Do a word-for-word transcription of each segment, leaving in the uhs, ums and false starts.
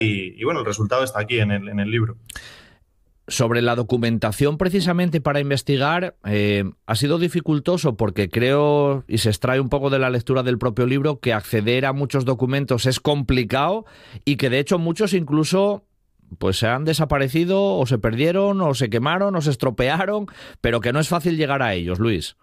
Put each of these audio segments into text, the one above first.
y, y bueno, el resultado está aquí en el, en el libro. Sobre la documentación precisamente para investigar, eh, ha sido dificultoso porque creo, y se extrae un poco de la lectura del propio libro, que acceder a muchos documentos es complicado y que de hecho muchos incluso pues se han desaparecido o se perdieron o se quemaron o se estropearon, pero que no es fácil llegar a ellos, Luis.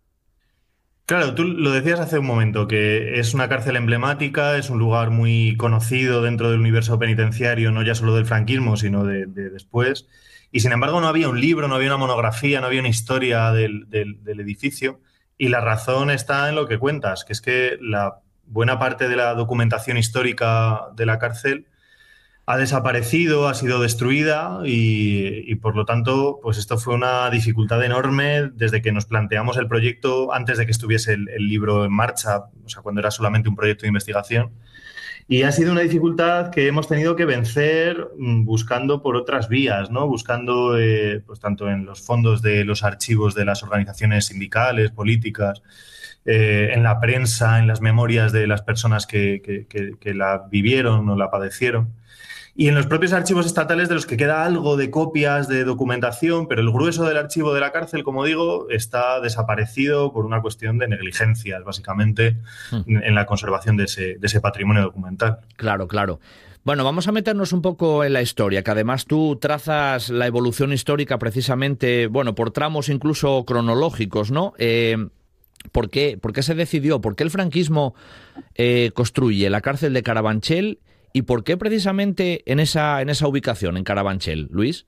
Claro, tú lo decías hace un momento, que es una cárcel emblemática, es un lugar muy conocido dentro del universo penitenciario, no ya solo del franquismo, sino de, de después. Y sin embargo no había un libro, no había una monografía, no había una historia del, del, del edificio. Y la razón está en lo que cuentas, que es que la buena parte de la documentación histórica de la cárcel ha desaparecido, ha sido destruida y, y por lo tanto, pues esto fue una dificultad enorme desde que nos planteamos el proyecto antes de que estuviese el, el libro en marcha, o sea, cuando era solamente un proyecto de investigación. Y ha sido una dificultad que hemos tenido que vencer buscando por otras vías, ¿no? Buscando, eh, pues tanto en los fondos de los archivos de las organizaciones sindicales, políticas, eh, en la prensa, en las memorias de las personas que, que, que, que la vivieron o la padecieron. Y en los propios archivos estatales de los que queda algo de copias de documentación, pero el grueso del archivo de la cárcel, como digo, está desaparecido por una cuestión de negligencias, básicamente, mm. en la conservación de ese, de ese patrimonio documental. Claro, claro. Bueno, vamos a meternos un poco en la historia, que además tú trazas la evolución histórica precisamente, bueno, por tramos incluso cronológicos, ¿no? Eh, ¿por qué, ¿Por qué se decidió? ¿Por qué el franquismo eh, construye la cárcel de Carabanchel? ¿Y por qué precisamente en esa, en esa ubicación, en Carabanchel, Luis?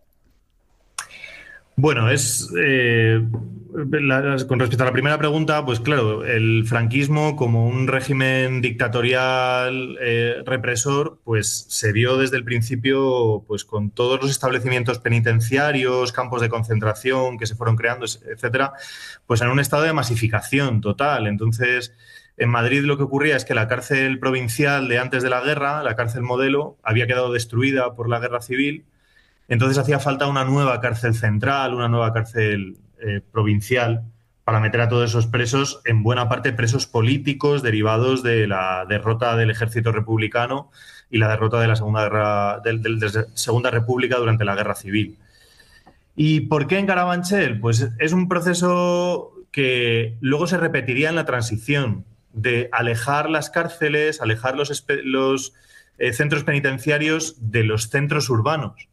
Bueno, es eh, la, con respecto a la primera pregunta, pues claro, el franquismo como un régimen dictatorial eh, represor, pues se vio desde el principio pues con todos los establecimientos penitenciarios, campos de concentración que se fueron creando, etcétera, pues en un estado de masificación total. Entonces, en Madrid lo que ocurría es que la cárcel provincial de antes de la guerra, la cárcel modelo, había quedado destruida por la guerra civil. Entonces hacía falta una nueva cárcel central, una nueva cárcel eh, provincial para meter a todos esos presos, en buena parte presos políticos derivados de la derrota del ejército republicano y la derrota de la Segunda, guerra, de, de, de Segunda República durante la Guerra Civil. ¿Y por qué en Carabanchel? Pues es un proceso que luego se repetiría en la transición, de alejar las cárceles, alejar los, los eh, centros penitenciarios de los centros urbanos.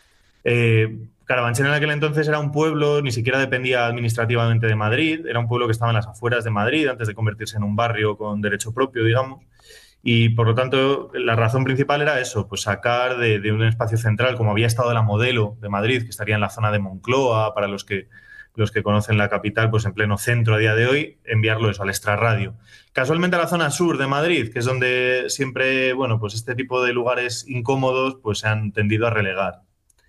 Eh, Carabanchel en aquel entonces era un pueblo, ni siquiera dependía administrativamente de Madrid, era un pueblo que estaba en las afueras de Madrid antes de convertirse en un barrio con derecho propio, digamos, y por lo tanto la razón principal era eso, pues sacar de, de un espacio central, como había estado la Modelo de Madrid, que estaría en la zona de Moncloa, para los que, los que conocen la capital, pues en pleno centro a día de hoy, enviarlo eso al extrarradio. Casualmente a la zona sur de Madrid, que es donde siempre, bueno, pues este tipo de lugares incómodos pues se han tendido a relegar.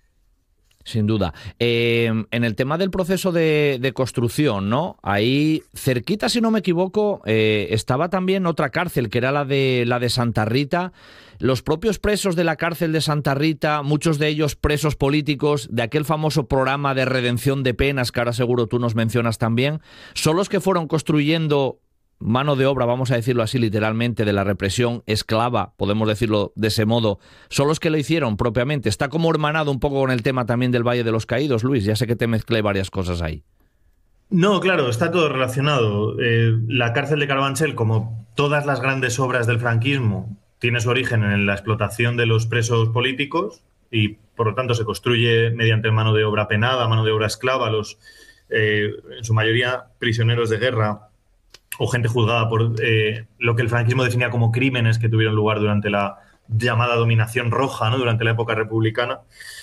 Sin duda. Eh, en el tema del proceso de, de construcción, ¿no? Ahí, cerquita, si no me equivoco, eh, estaba también otra cárcel, que era la de, la de Santa Rita. Los propios presos de la cárcel de Santa Rita, muchos de ellos presos políticos, de aquel famoso programa de redención de penas, que ahora seguro tú nos mencionas también, son los que fueron construyendo mano de obra, vamos a decirlo así literalmente, de la represión esclava, podemos decirlo de ese modo, son los que lo hicieron propiamente. Está como hermanado un poco con el tema también del Valle de los Caídos, Luis, ya sé que te mezclé varias cosas ahí. No, claro, está todo relacionado. Eh, la cárcel de Carabanchel, como todas las grandes obras del franquismo, tiene su origen en la explotación de los presos políticos y por lo tanto se construye mediante mano de obra penada, mano de obra esclava, los, eh, en su mayoría prisioneros de guerra o gente juzgada por eh, lo que el franquismo definía como crímenes que tuvieron lugar durante la llamada dominación roja, ¿no? Durante la época republicana.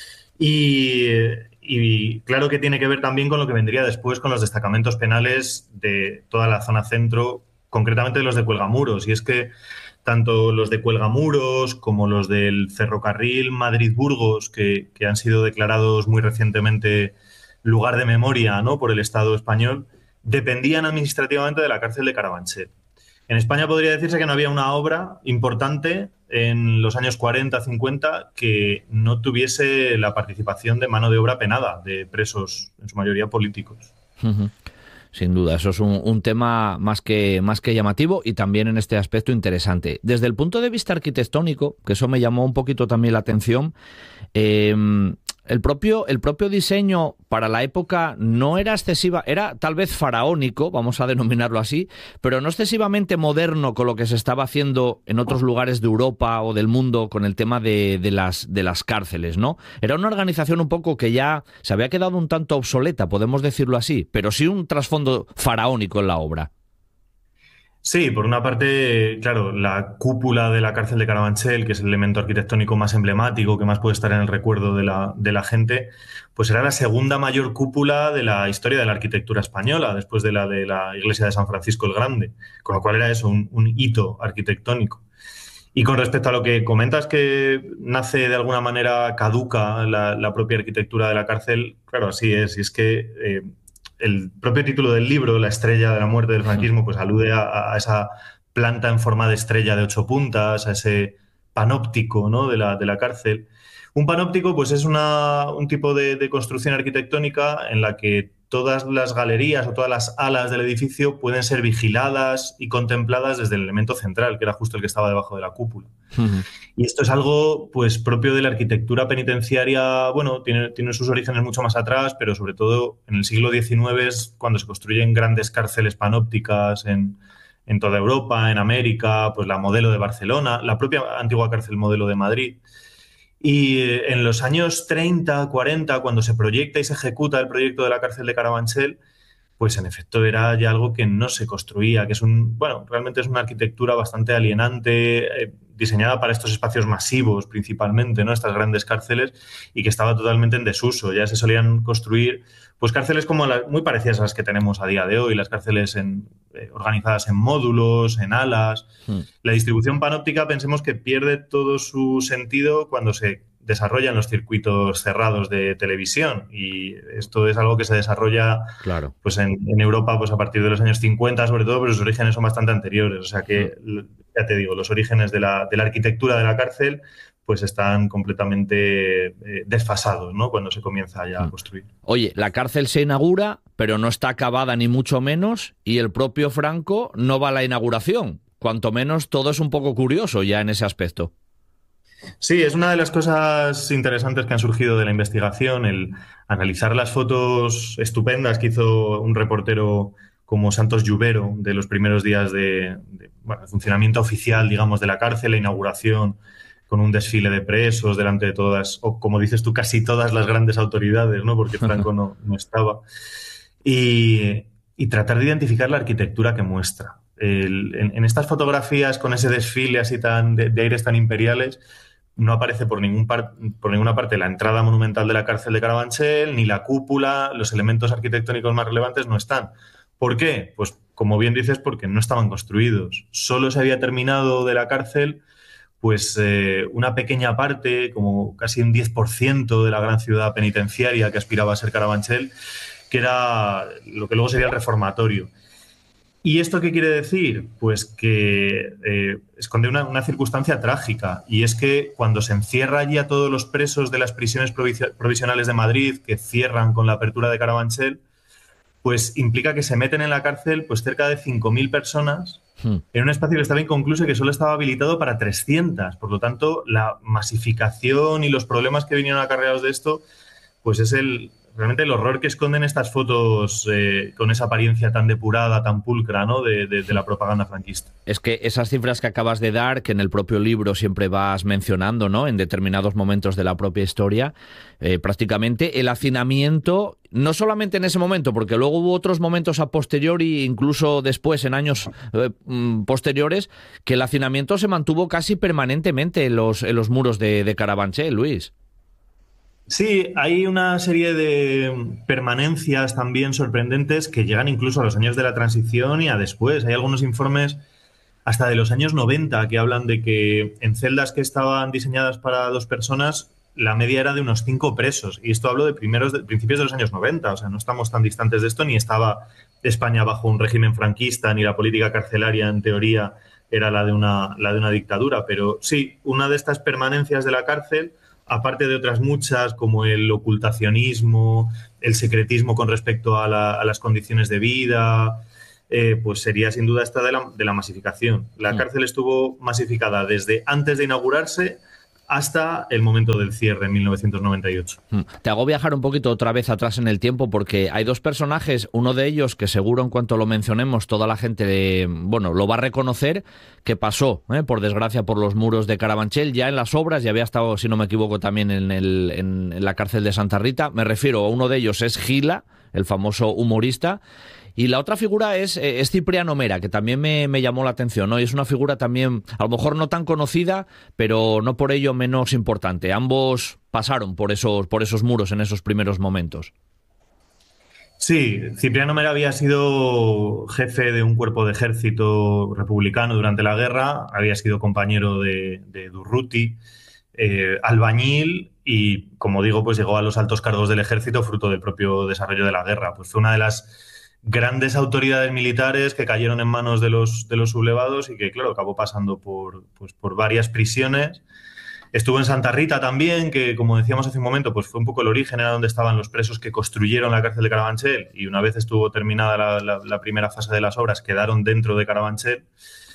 Y, y claro que tiene que ver también con lo que vendría después con los destacamentos penales de toda la zona centro, concretamente los de Cuelgamuros. Y es que tanto los de Cuelgamuros como los del ferrocarril Madrid-Burgos, que, que han sido declarados muy recientemente lugar de memoria, ¿no? Por el Estado español, dependían administrativamente de la cárcel de Carabanchel. En España podría decirse que no había una obra importante en los años cuarenta, cincuenta que no tuviese la participación de mano de obra penada de presos, en su mayoría políticos. Uh-huh. Sin duda, eso es un, un tema más que, más que llamativo y también en este aspecto interesante. Desde el punto de vista arquitectónico, que eso me llamó un poquito también la atención, eh, el propio, el propio diseño para la época no era excesiva, era tal vez faraónico, vamos a denominarlo así, pero no excesivamente moderno con lo que se estaba haciendo en otros lugares de Europa o del mundo con el tema de, de, las, de las cárceles, ¿no? Era una organización un poco que ya se había quedado un tanto obsoleta, podemos decirlo así, pero sí un trasfondo faraónico en la obra. Sí, por una parte, claro, la cúpula de la cárcel de Carabanchel, que es el elemento arquitectónico más emblemático, que más puede estar en el recuerdo de la, de la gente, pues era la segunda mayor cúpula de la historia de la arquitectura española, después de la de la iglesia de San Francisco el Grande, con lo cual era eso, un, un hito arquitectónico. Y con respecto a lo que comentas, que nace de alguna manera caduca la, la propia arquitectura de la cárcel, claro, así es, y es que... Eh, el propio título del libro, La estrella de la muerte del franquismo, pues alude a, a esa planta en forma de estrella de ocho puntas, a ese panóptico, ¿no?, de la, de la cárcel. Un panóptico, pues es una, un tipo de, de construcción arquitectónica en la que todas las galerías o todas las alas del edificio pueden ser vigiladas y contempladas desde el elemento central, que era justo el que estaba debajo de la cúpula. Uh-huh. Y esto es algo, pues, propio de la arquitectura penitenciaria. Bueno, tiene, tiene sus orígenes mucho más atrás, pero sobre todo en el siglo diecinueve es cuando se construyen grandes cárceles panópticas en, en toda Europa, en América, pues la modelo de Barcelona, la propia antigua cárcel modelo de Madrid. Y en los años treinta, cuarenta, cuando se proyecta y se ejecuta el proyecto de la cárcel de Carabanchel, pues en efecto era ya algo que no se construía, que es un, bueno, realmente es una arquitectura bastante alienante, eh, diseñada para estos espacios masivos principalmente, ¿no?, estas grandes cárceles, y que estaba totalmente en desuso. Ya se solían construir pues cárceles como las, muy parecidas a las que tenemos a día de hoy, las cárceles en, eh, organizadas en módulos, en alas. Hmm. La distribución panóptica, pensemos que pierde todo su sentido cuando se desarrollan los circuitos cerrados de televisión, y esto es algo que se desarrolla, claro, pues en, en Europa, pues a partir de los años cincuenta sobre todo, pero sus orígenes son bastante anteriores. O sea que, ya te digo, los orígenes de la, de la arquitectura de la cárcel pues están completamente eh, desfasados, ¿no?, cuando se comienza ya a construir. Oye, la cárcel se inaugura, pero no está acabada ni mucho menos, y el propio Franco no va a la inauguración. Cuanto menos todo es un poco curioso ya en ese aspecto. Sí, es una de las cosas interesantes que han surgido de la investigación, el analizar las fotos estupendas que hizo un reportero como Santos Lluvero de los primeros días de, de bueno, funcionamiento oficial, digamos, de la cárcel, la inauguración, con un desfile de presos delante de todas, o como dices tú, casi todas las grandes autoridades, ¿no?, porque Franco no, no estaba. Y, y tratar de identificar la arquitectura que muestra. El, en, en estas fotografías, con ese desfile así tan de, de aires tan imperiales, no aparece por, ningún par, por ninguna parte la entrada monumental de la cárcel de Carabanchel, ni la cúpula, los elementos arquitectónicos más relevantes no están. ¿Por qué? Pues, como bien dices, porque no estaban construidos. Solo se había terminado de la cárcel pues eh, una pequeña parte, como casi un diez por ciento de la gran ciudad penitenciaria que aspiraba a ser Carabanchel, que era lo que luego sería el reformatorio. ¿Y esto qué quiere decir? Pues que eh, esconde una, una circunstancia trágica, y es que cuando se encierra allí a todos los presos de las prisiones provisionales de Madrid, que cierran con la apertura de Carabanchel, pues implica que se meten en la cárcel pues cerca de cinco mil personas hmm. en un espacio que estaba inconcluso y que solo estaba habilitado para trescientas. Por lo tanto, la masificación y los problemas que vinieron acarreados de esto, pues es el... realmente el horror que esconden estas fotos eh, con esa apariencia tan depurada, tan pulcra, ¿no?, de, de, de la propaganda franquista. Es que esas cifras que acabas de dar, que en el propio libro siempre vas mencionando, ¿no?, en determinados momentos de la propia historia, eh, prácticamente el hacinamiento, no solamente en ese momento, porque luego hubo otros momentos a posteriori, incluso después, en años eh, posteriores, que el hacinamiento se mantuvo casi permanentemente en los, en los muros de, de Carabanchel, Luis. Sí, hay una serie de permanencias también sorprendentes que llegan incluso a los años de la transición y a después. Hay algunos informes hasta de los años noventa que hablan de que en celdas que estaban diseñadas para dos personas la media era de unos cinco presos. Y esto hablo de, primeros de principios de los años noventa, o sea, no estamos tan distantes de esto, ni estaba España bajo un régimen franquista, ni la política carcelaria en teoría era la de una, la de una dictadura. Pero sí, una de estas permanencias de la cárcel aparte de otras muchas, como el ocultacionismo, el secretismo con respecto a, la, a las condiciones de vida, eh, pues sería sin duda esta de la, de la masificación. La cárcel estuvo masificada desde antes de inaugurarse hasta el momento del cierre en mil novecientos noventa y ocho. Te hago viajar un poquito otra vez atrás en el tiempo, porque hay dos personajes, uno de ellos que seguro en cuanto lo mencionemos toda la gente, bueno, lo va a reconocer, que pasó, ¿eh? por desgracia, por los muros de Carabanchel, ya en las obras, y había estado, si no me equivoco, también en, el, en, en la cárcel de Santa Rita. Me refiero a uno de ellos, es Gila, el famoso humorista. Y la otra figura es, es Cipriano Mera, que también me, me llamó la atención, ¿no? Y es una figura también, a lo mejor no tan conocida, pero no por ello menos importante. Ambos pasaron por esos, por esos muros en esos primeros momentos. Sí, Cipriano Mera había sido jefe de un cuerpo de ejército republicano durante la guerra, había sido compañero de, de Durruti, eh, albañil, y, como digo, pues llegó a los altos cargos del ejército fruto del propio desarrollo de la guerra. Pues fue una de las grandes autoridades militares que cayeron en manos de los, de los sublevados y que, claro, acabó pasando por, pues, por varias prisiones. Estuvo en Santa Rita también, que, como decíamos hace un momento, pues fue un poco el origen, era donde estaban los presos que construyeron la cárcel de Carabanchel, y una vez estuvo terminada la, la, la primera fase de las obras, quedaron dentro de Carabanchel.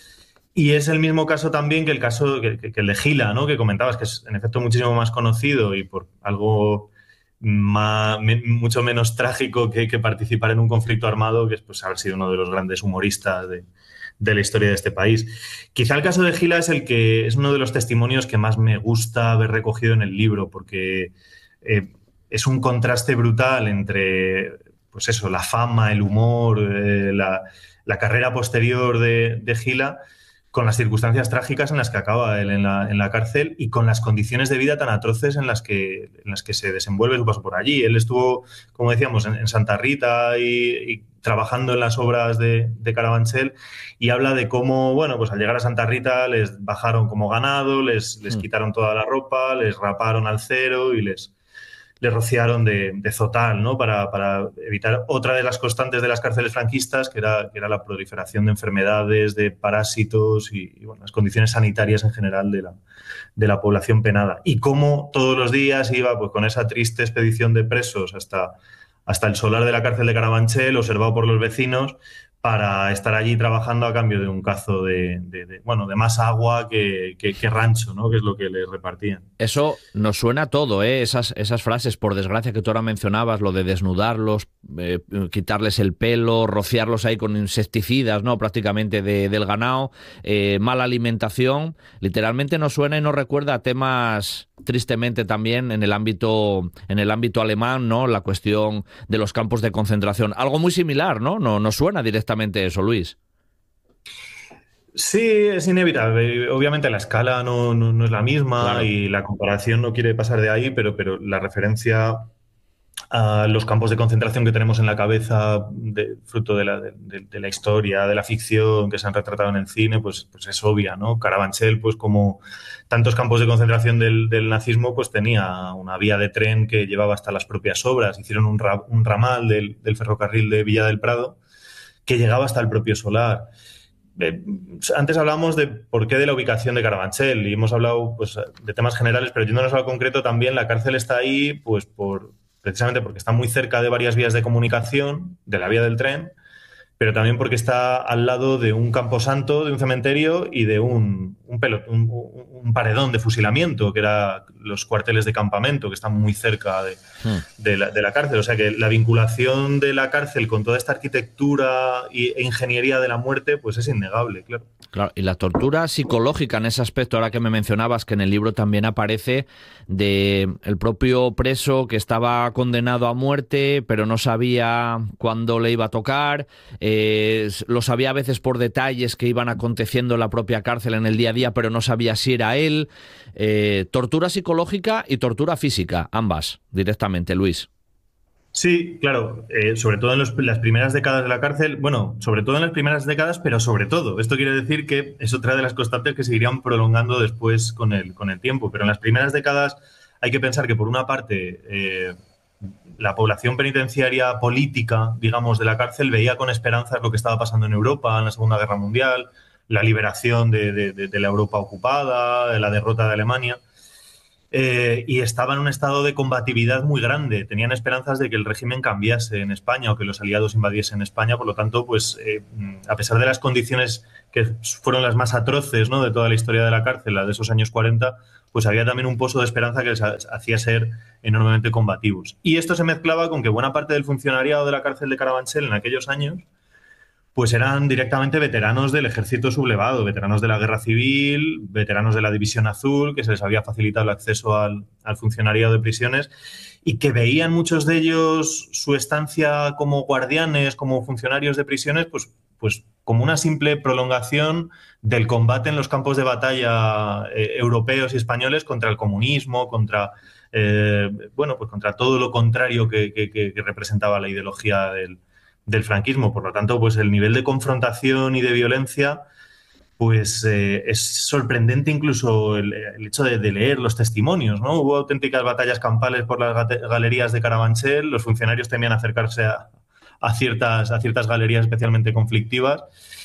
Y es el mismo caso también que el caso que, que el de Gila, ¿no? Que comentabas, que es en efecto muchísimo más conocido y por algo Más, me, mucho menos trágico que, que participar en un conflicto armado, que es pues, haber sido uno de los grandes humoristas de, de la historia de este país. Quizá el caso de Gila es el que es uno de los testimonios que más me gusta haber recogido en el libro, porque eh, es un contraste brutal entre, pues eso, la fama, el humor, eh, la, la carrera posterior de, de Gila, con las circunstancias trágicas en las que acaba él en la, en la cárcel y con las condiciones de vida tan atroces en las que, en las que se desenvuelve su paso por allí. Él estuvo, como decíamos, en, en Santa Rita y, y trabajando en las obras de, de Carabanchel, y habla de cómo, bueno, pues al llegar a Santa Rita les bajaron como ganado, les, les quitaron toda la ropa, les raparon al cero y les... le rociaron de, de zotal, ¿no? Para, para evitar otra de las constantes de las cárceles franquistas, que era, que era la proliferación de enfermedades, de parásitos y, y bueno, las condiciones sanitarias en general de la, de la población penada. Y cómo todos los días iba pues, con esa triste expedición de presos hasta, hasta el solar de la cárcel de Carabanchel, observado por los vecinos, para estar allí trabajando a cambio de un cazo de, de, de bueno, de más agua que, que, que rancho, ¿no? Que es lo que les repartían. Eso nos suena todo, ¿eh? Esas, esas frases, por desgracia, que tú ahora mencionabas, lo de desnudarlos, eh, quitarles el pelo, rociarlos ahí con insecticidas, ¿no? Prácticamente de, del ganado, eh, mala alimentación. Literalmente nos suena y nos recuerda a temas, tristemente también, en el ámbito, en el ámbito alemán, ¿no? La cuestión de los campos de concentración. Algo muy similar, ¿no? No nos suena directamente eso, Luis. Sí, es inevitable. Obviamente la escala no, no, no es la misma, claro, y la comparación no quiere pasar de ahí, pero, pero la referencia a los campos de concentración que tenemos en la cabeza, de, fruto de la, de, de la historia, de la ficción que se han retratado en el cine, pues, pues es obvia, ¿no? Carabanchel, pues como tantos campos de concentración del, del nazismo, pues tenía una vía de tren que llevaba hasta las propias obras. Hicieron un, ra, un ramal del, del ferrocarril de Villa del Prado que llegaba hasta el propio solar. Eh, antes hablamos de por qué de la ubicación de Carabanchel y hemos hablado pues, de temas generales, pero yéndonos al concreto también, la cárcel está ahí pues, por, precisamente porque está muy cerca de varias vías de comunicación, de la vía del tren, pero también porque está al lado de un camposanto, de un cementerio y de un, un, pelot, un, un paredón de fusilamiento, que eran los cuarteles de campamento, que están muy cerca de, de, la, de la cárcel. O sea que la vinculación de la cárcel con toda esta arquitectura e ingeniería de la muerte pues es innegable, claro. Claro, y la tortura psicológica en ese aspecto, ahora que me mencionabas, que en el libro también aparece, de el propio preso que estaba condenado a muerte, pero no sabía cuándo le iba a tocar, eh, lo sabía a veces por detalles que iban aconteciendo en la propia cárcel en el día a día, pero no sabía si era él. Eh, tortura psicológica y tortura física, ambas, directamente, Luis. Sí, claro, eh, sobre todo en los, las primeras décadas de la cárcel, bueno, sobre todo en las primeras décadas, pero sobre todo, esto quiere decir que es otra de las constantes que seguirían prolongando después con el, con el tiempo, pero en las primeras décadas hay que pensar que por una parte eh, la población penitenciaria política, digamos, de la cárcel veía con esperanzas lo que estaba pasando en Europa en la Segunda Guerra Mundial, la liberación de, de, de, de la Europa ocupada, la derrota de Alemania. eh, y estaba en un estado de combatividad muy grande. Tenían esperanzas de que el régimen cambiase en España o que los aliados invadiesen España. Por lo tanto, pues eh, a pesar de las condiciones que fueron las más atroces, ¿no?, de toda la historia de la cárcel, la de esos años cuarenta, pues había también un pozo de esperanza que les hacía ser enormemente combativos. Y esto se mezclaba con que buena parte del funcionariado de la cárcel de Carabanchel en aquellos años pues eran directamente veteranos del ejército sublevado, veteranos de la guerra civil, veteranos de la División Azul, que se les había facilitado el acceso al, al funcionariado de prisiones, y que veían muchos de ellos su estancia como guardianes, como funcionarios de prisiones, pues, pues como una simple prolongación del combate en los campos de batalla eh, europeos y españoles contra el comunismo, contra, eh, bueno, pues contra todo lo contrario que, que, que representaba la ideología del del franquismo. Por lo tanto, pues el nivel de confrontación y de violencia pues eh, es sorprendente, incluso el, el hecho de, de leer los testimonios, ¿no? Hubo auténticas batallas campales por las galerías de Carabanchel, los funcionarios temían acercarse a, a, ciertas, a ciertas galerías especialmente conflictivas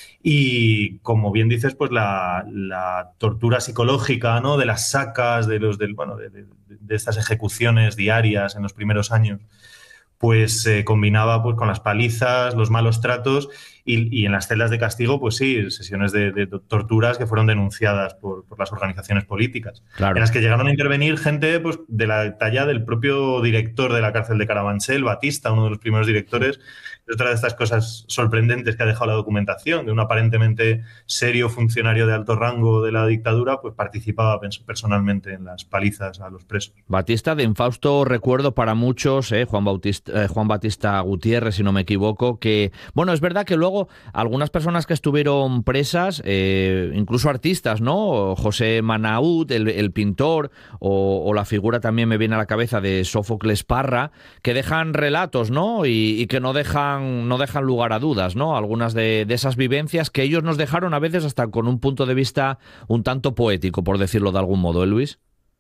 y, como bien dices, pues la, la tortura psicológica, ¿no?, de las sacas, de, los, del, bueno, de, de, de estas ejecuciones diarias en los primeros años, pues se eh, combinaba pues con las palizas, los malos tratos y, y en las celdas de castigo, pues sí, sesiones de, de torturas que fueron denunciadas por, por las organizaciones políticas, claro, en las que llegaron a intervenir gente pues de la talla del propio director de la cárcel de Carabanchel, Batista, uno de los primeros directores. Es otra de estas cosas sorprendentes que ha dejado la documentación, de un aparentemente serio funcionario de alto rango de la dictadura, pues participaba personalmente en las palizas a los presos. Batista, de infausto recuerdo para muchos, eh, Juan Bautista, eh, Juan Batista Gutiérrez, si no me equivoco, que, bueno, es verdad que luego algunas personas que estuvieron presas, eh, incluso artistas, ¿no? José Manaut, el, el pintor, o, o la figura también me viene a la cabeza de Sófocles Parra, que dejan relatos, ¿no? Y, y que no dejan no dejan lugar a dudas, ¿no? Algunas de, de esas vivencias que ellos nos dejaron a veces hasta con un punto de vista un tanto poético, por decirlo de algún modo, ¿eh, Luis?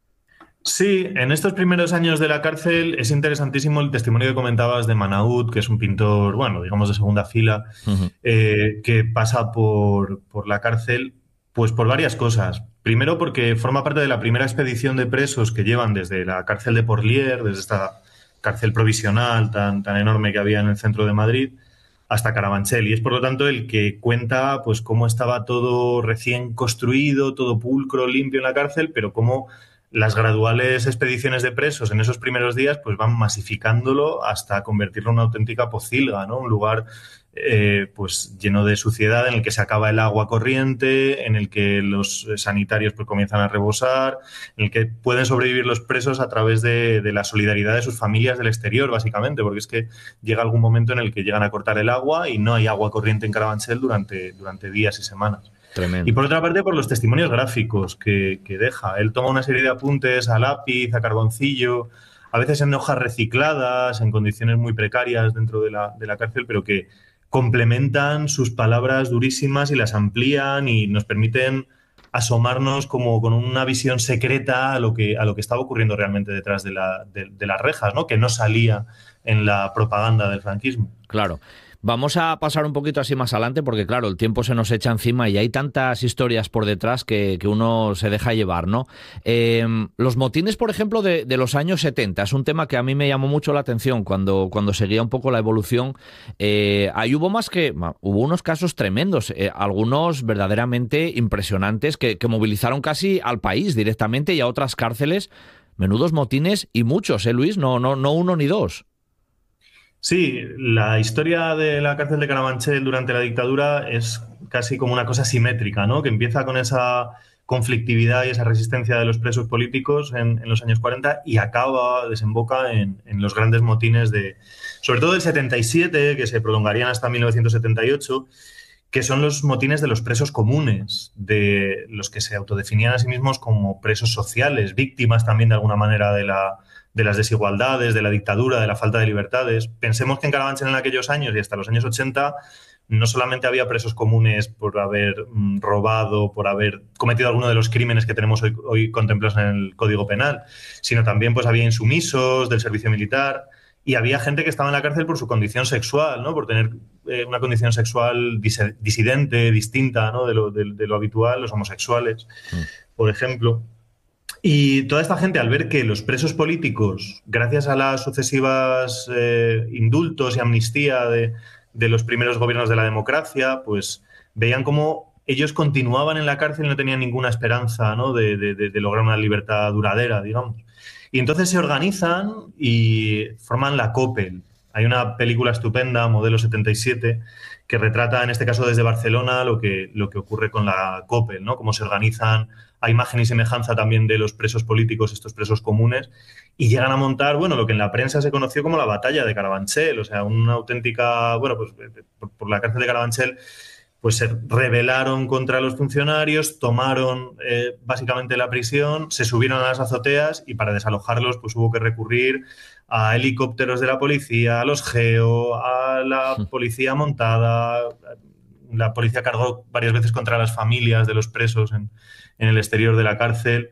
Sí, en estos primeros años de la cárcel es interesantísimo el testimonio que comentabas de Manaut, que es un pintor, bueno, digamos de segunda fila, uh-huh. eh, que pasa por, por la cárcel pues por varias cosas. Primero porque forma parte de la primera expedición de presos que llevan desde la cárcel de Porlier, desde esta cárcel provisional tan, tan enorme que había en el centro de Madrid, hasta Carabanchel. Y es, por lo tanto, el que cuenta pues cómo estaba todo recién construido, todo pulcro, limpio en la cárcel, pero cómo las graduales expediciones de presos en esos primeros días pues van masificándolo hasta convertirlo en una auténtica pocilga, ¿no? Un lugar eh, pues lleno de suciedad, en el que se acaba el agua corriente, en el que los sanitarios pues comienzan a rebosar, en el que pueden sobrevivir los presos a través de, de la solidaridad de sus familias del exterior, básicamente, porque es que llega algún momento en el que llegan a cortar el agua y no hay agua corriente en Carabanchel durante, durante días y semanas. Tremendo. Y por otra parte, por los testimonios gráficos que, que deja. Él toma una serie de apuntes a lápiz, a carboncillo, a veces en hojas recicladas, en condiciones muy precarias dentro de la, de la cárcel, pero que complementan sus palabras durísimas y las amplían y nos permiten asomarnos como con una visión secreta a lo que, a lo que estaba ocurriendo realmente detrás de, la, de, de las rejas, ¿no? Que no salía en la propaganda del franquismo. Claro. Vamos a pasar un poquito así más adelante porque, claro, el tiempo se nos echa encima y hay tantas historias por detrás que, que uno se deja llevar, ¿no? Eh, los motines, por ejemplo, de, de los años setenta, es un tema que a mí me llamó mucho la atención cuando, cuando seguía un poco la evolución. Eh, ahí hubo más que... Hubo unos casos tremendos, eh, algunos verdaderamente impresionantes que, que movilizaron casi al país directamente y a otras cárceles. Menudos motines y muchos, ¿eh, Luis? No, no, no uno ni dos. Sí, la historia de la cárcel de Carabanchel durante la dictadura es casi como una cosa simétrica, ¿no? Que empieza con esa conflictividad y esa resistencia de los presos políticos en, en los años cuarenta y acaba, desemboca en, en los grandes motines de, sobre todo del setenta y siete, que se prolongarían hasta mil novecientos setenta y ocho, que son los motines de los presos comunes, de los que se autodefinían a sí mismos como presos sociales, víctimas también de alguna manera de la... de las desigualdades, de la dictadura, de la falta de libertades. Pensemos que en Carabanchel en aquellos años y hasta los años ochenta no solamente había presos comunes por haber mm, robado, por haber cometido alguno de los crímenes que tenemos hoy, hoy contemplados en el Código Penal, sino también pues había insumisos del servicio militar y había gente que estaba en la cárcel por su condición sexual, ¿no? Por tener eh, una condición sexual dis- disidente, distinta, ¿no? de, lo, de, de lo habitual, los homosexuales, mm. por ejemplo. Y toda esta gente, al ver que los presos políticos, gracias a las sucesivas eh, indultos y amnistía de, de los primeros gobiernos de la democracia, pues veían cómo ellos continuaban en la cárcel y no tenían ninguna esperanza, ¿no?, de, de, de lograr una libertad duradera, digamos. Y entonces se organizan y forman la COPEL. Hay una película estupenda, Modelo setenta y siete, que retrata, en este caso desde Barcelona, lo que, lo que ocurre con la COPEL, ¿no?, cómo se organizan a imagen y semejanza también de los presos políticos, estos presos comunes, y llegan a montar, bueno, lo que en la prensa se conoció como la batalla de Carabanchel, o sea, una auténtica, bueno, pues por, por la cárcel de Carabanchel, pues se rebelaron contra los funcionarios, tomaron eh, básicamente la prisión, se subieron a las azoteas y para desalojarlos pues hubo que recurrir a helicópteros de la policía, a los GEO, a la policía montada. La policía cargó varias veces contra las familias de los presos en, en el exterior de la cárcel,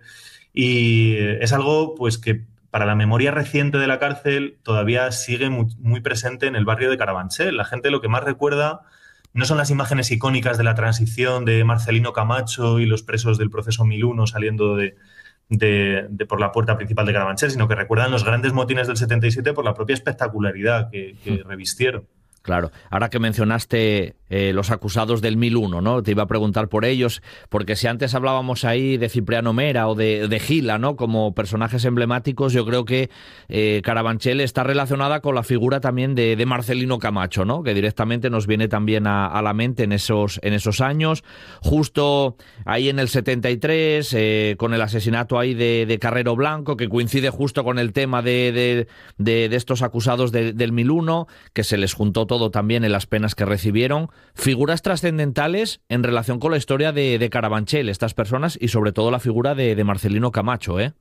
y es algo pues que para la memoria reciente de la cárcel todavía sigue muy, muy presente en el barrio de Carabanchel. La gente lo que más recuerda no son las imágenes icónicas de la transición de Marcelino Camacho y los presos del proceso mil uno saliendo de, de, de por la puerta principal de Carabanchel, sino que recuerdan los grandes motines del setenta y siete por la propia espectacularidad que, que revistieron. Claro, ahora que mencionaste eh, los acusados del mil uno, ¿no? Te iba a preguntar por ellos, porque si antes hablábamos ahí de Cipriano Mera o de, de Gila, ¿no?, como personajes emblemáticos, yo creo que eh, Carabanchel está relacionada con la figura también de, de Marcelino Camacho, ¿no?, que directamente nos viene también a, a la mente en esos, en esos años, justo ahí en el setenta y tres, eh, con el asesinato ahí de, de Carrero Blanco, que coincide justo con el tema de, de, de, de estos acusados de, del mil uno, que se les juntó todo también en las penas que recibieron. Figuras trascendentales en relación con la historia de, de Carabanchel, estas personas, y sobre todo la figura de, de Marcelino Camacho, ¿eh?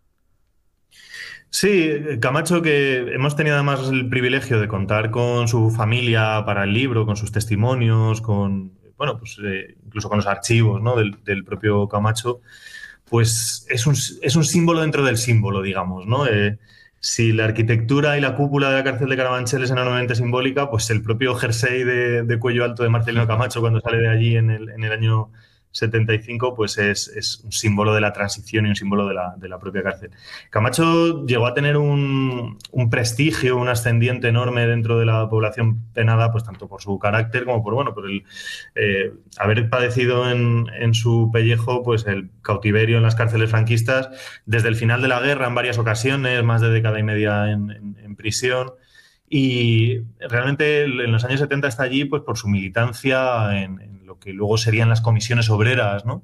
Sí, Camacho, que hemos tenido además el privilegio de contar con su familia para el libro, con sus testimonios, con, bueno, pues eh, incluso con los archivos, ¿no?, del, del propio Camacho, pues es un, es un símbolo dentro del símbolo, digamos, ¿no? Eh, Si la arquitectura y la cúpula de la cárcel de Carabanchel es enormemente simbólica, pues el propio jersey de, de cuello alto de Marcelino Camacho cuando sale de allí en el, en el año setenta y cinco, pues es, es un símbolo de la transición y un símbolo de la, de la propia cárcel. Camacho llegó a tener un, un prestigio, un ascendiente enorme dentro de la población penada, pues tanto por su carácter como por, bueno, por el eh, haber padecido en, en su pellejo pues el cautiverio en las cárceles franquistas desde el final de la guerra en varias ocasiones, más de década y media en, en, en prisión. Y realmente en los años setenta está allí pues por su militancia en, en lo que luego serían las comisiones obreras, ¿no?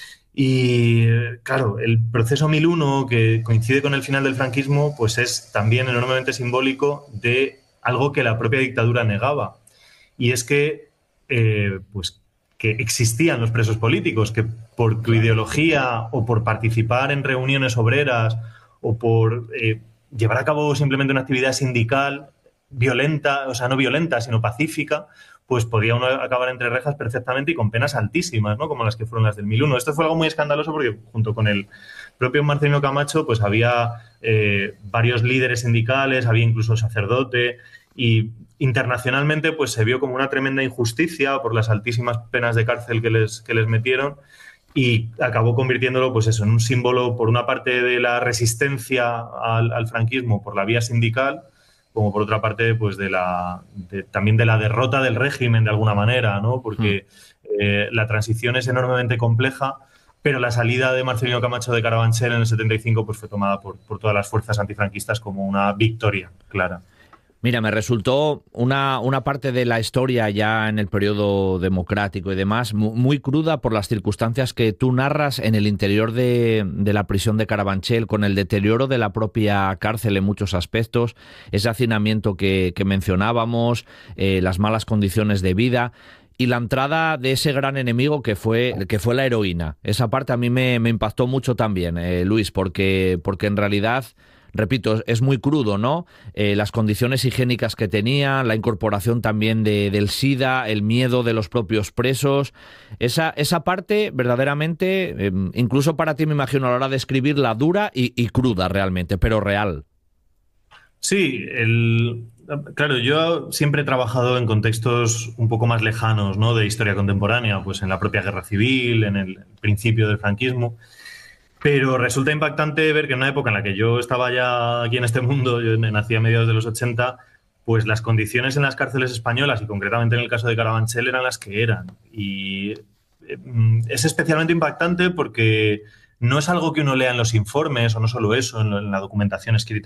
Y claro, el proceso mil uno, que coincide con el final del franquismo, pues es también enormemente simbólico de algo que la propia dictadura negaba. Y es que, eh, pues, que existían los presos políticos, que por tu ideología o por participar en reuniones obreras o por eh, llevar a cabo simplemente una actividad sindical violenta, o sea, no violenta, sino pacífica, pues podía uno acabar entre rejas perfectamente y con penas altísimas, ¿no?, como las que fueron las del mil uno. Esto fue algo muy escandaloso porque junto con el propio Marcelino Camacho pues había eh, varios líderes sindicales, había incluso sacerdote, y internacionalmente pues se vio como una tremenda injusticia por las altísimas penas de cárcel que les, que les metieron, y acabó convirtiéndolo pues eso en un símbolo, por una parte, de la resistencia al, al franquismo por la vía sindical, como por otra parte pues de la de, también de la derrota del régimen de alguna manera, ¿no?, porque eh, la transición es enormemente compleja, pero la salida de Marcelino Camacho de Carabanchel en el setenta y cinco pues fue tomada por, por todas las fuerzas antifranquistas como una victoria clara. Mira, me resultó una, una parte de la historia ya en el periodo democrático y demás muy cruda por las circunstancias que tú narras en el interior de, de la prisión de Carabanchel, con el deterioro de la propia cárcel en muchos aspectos, ese hacinamiento que, que mencionábamos, eh, las malas condiciones de vida y la entrada de ese gran enemigo que fue, que fue la heroína. Esa parte a mí me, me impactó mucho también, eh, Luis, porque, porque en realidad... Repito, es muy crudo, ¿no? Eh, las condiciones higiénicas que tenía, la incorporación también de, del SIDA, el miedo de los propios presos. Esa, esa parte, verdaderamente, eh, incluso para ti me imagino a la hora de escribirla, dura y, y cruda realmente, pero real. Sí, el, claro, yo siempre he trabajado en contextos un poco más lejanos, ¿no?, de historia contemporánea, pues en la propia guerra civil, en el principio del franquismo. Pero resulta impactante ver que en una época en la que yo estaba ya aquí en este mundo, yo nací a mediados de los ochenta, pues las condiciones en las cárceles españolas, y concretamente en el caso de Carabanchel, eran las que eran. Y eh, es especialmente impactante porque no es algo que uno lea en los informes, o no solo eso, en la documentación escrita